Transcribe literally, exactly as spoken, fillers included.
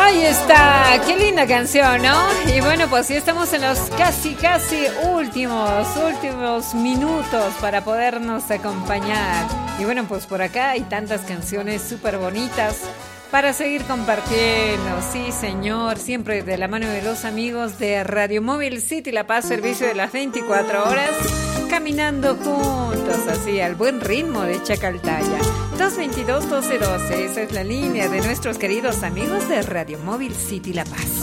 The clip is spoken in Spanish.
Ahí está, qué linda canción, ¿no? Y bueno, pues ya estamos en los casi, casi últimos, últimos minutos para podernos acompañar. Y bueno, pues por acá hay tantas canciones súper bonitas para seguir compartiendo. Sí, señor, siempre de la mano de los amigos de Radio Móvil City La Paz, servicio de las veinticuatro horas, caminando juntos, así, al buen ritmo de Chacaltaya. dos veintidós doce doce, esa es la línea de nuestros queridos amigos de Radio Móvil City La Paz.